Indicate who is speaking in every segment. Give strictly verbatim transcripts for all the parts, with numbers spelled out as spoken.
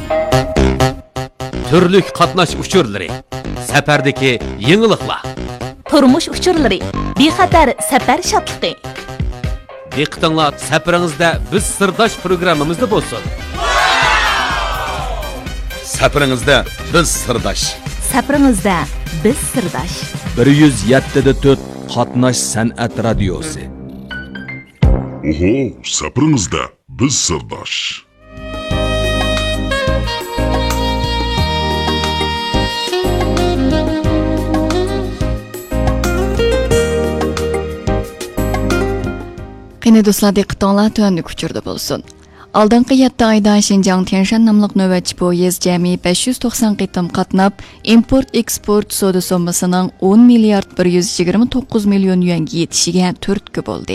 Speaker 1: Türlük qatnash uchurlari, safardagi yangiliklar.
Speaker 2: Turmush uchurlari, bexatar safar shodligi.
Speaker 1: Diqqatinglar safaringizda biz sirdosh programmamizda bo'lsin. Safaringizda biz sirdosh.
Speaker 2: Safaringizda biz sirdosh.
Speaker 3: bir yuz yetti nuqta to'rt Qatnash san'at radiosi.
Speaker 4: Oho, safaringizda biz sirdosh.
Speaker 5: Qani do'stlar, diqqatinglar tuanlik uchurda bo'lsin. Aldınqı yetti ayda Şinjan Tianshan namlıq növbətçi poyez cəmi besh yuz to'qson qitim qatnab, import-eksport savdo sommasining o'n milliard bir yuz yigirma to'qqiz million yuanga yetishiga turtki bo'ldi.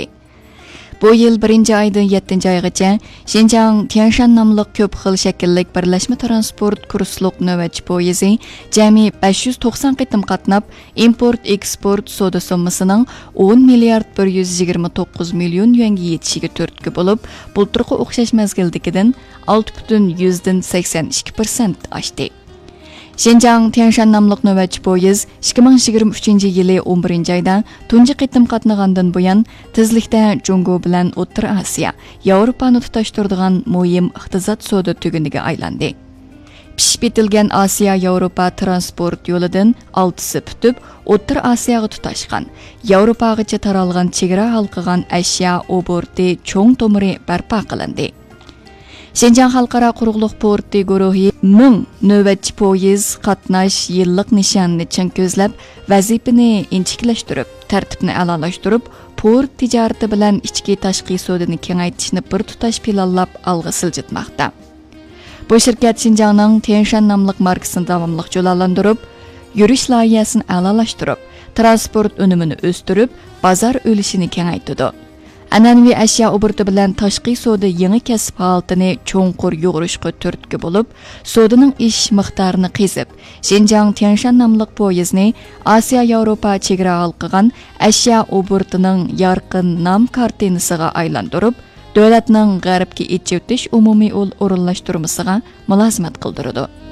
Speaker 5: Bu yil birinchi aydan yettinchi oygacha Şinjan Tianshan namlıq ko'p xil shakllik birlashma transport kursliq növbətçi poyezi cəmi besh yuz to'qson qitim qatnab, import-eksport savdo sommasining o'n milliard bir yuz yigirma to'qqiz million yuanga yetishiga turtki bo'lib, bulturqi o'xshash mezgildagidan olti butun yuzdan sakson ikki persent oshdi. Şinjan Tianshan namlıq növbətçi poyez ikki ming yigirma uchinchi yili o'n birinchi oyda tunji qitim qatnagandan buyon tezlikda Jungo bilan O'rta Osiyo, Yevropani tutashtiradigan muhim iqtisod savdo tuguniga aylandi. Pishib etilgan Osiyo Yevropa transport yo'lidan oltisi putib O'rta Osiyoga tutashgan, Yevropagacha taralgan chegara halqigan ashyo oborti cho'ng tomiri barpo qilindi. Şinjan Xalqaro quruqliq porti guruhi ming navbatchi poyez qatnash yillik nishonini chin ko'zlab, vazifani inchiklashtirib, tartibni a'lolashtirib, port tijorati bilan ichki tashqi savdoni kengaytirishni bir tutash planlab olg'a siljitmoqda. Bu shirkat Şinjanning Tianshan namlıq markasini davomli jo'lantirib, yurish loyihasini a'lolashtirib, transport unumini o'stirib, bozor ulushini kengaytirdi. An'anaviy ashyo oborti bilan tashqi savdo yangi kasb holatini cho'nqur yo'g'irishga turtki bo'lib, savdoning ish miqdorini qezib, Şinjan Tianshan namlıq poyezni Osiyo Yevropa chegara halqigan ashyo obortining yorqin nom kartinasiga aylantirib, davlatning g'arbga echib o'tish umumiy o'rinlashtirmasiga mulozimat qildirdi.